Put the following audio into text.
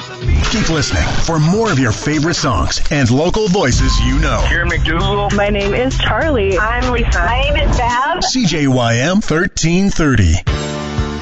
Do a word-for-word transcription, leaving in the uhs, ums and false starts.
Keep listening for more of your favorite songs and local voices you know. Karen McDougal. My name is Charlie. I'm Lisa. My name is Bev. C J Y M thirteen thirty.